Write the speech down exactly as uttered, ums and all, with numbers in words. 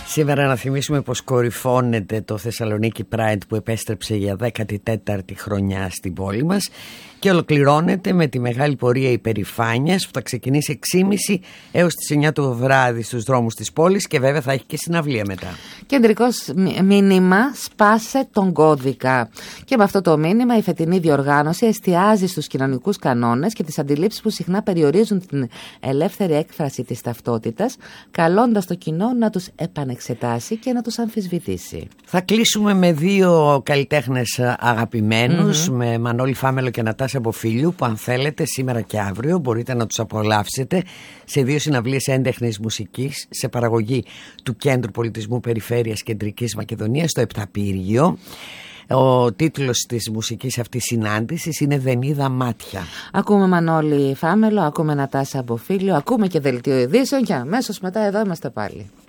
Σήμερα να θυμίσουμε πως κορυφώνεται το Θεσσαλονίκη Pride που επέστρεψε για δέκατη τέταρτη χρονιά στην πόλη μας και ολοκληρώνεται με τη μεγάλη πορεία υπερηφάνειας που θα ξεκινήσει έξι και μισή έως τις εννιά το βράδυ στους δρόμους της πόλης και βέβαια θα έχει και συναυλία μετά. Κεντρικός μήνυμα: σπάσε τον κώδικα. Και με αυτό το μήνυμα η φετινή διοργάνωση εστιάζει στους κοινωνικούς κανόνες και τις αντιλήψεις που συχνά περιορίζουν την ελεύθερη έκφραση της ταυτότητας, καλώντας το κοινό να τους επανεξετάσει και να τους αμφισβητήσει. Θα κλείσουμε με δύο καλλιτέχνες αγαπημένους, mm-hmm. με Μανώλη Φάμελο και Νατάσα Μποφίλιου, που αν θέλετε σήμερα και αύριο μπορείτε να τους απολαύσετε σε δύο συναυλίες έντεχνης μουσικής σε παραγωγή του Κέντρου Πολιτισμού Περιφέρειας Κεντρικής Μακεδονίας στο Επταπύργιο. Ο τίτλος της μουσικής αυτής συνάντησης είναι «Δεν είδα μάτια». Ακούμε Μανώλη Φάμελο, ακούμε Νατάσα Μποφίλιου, ακούμε και δελτίο ειδήσεων και αμέσως μετά εδώ είμαστε πάλι.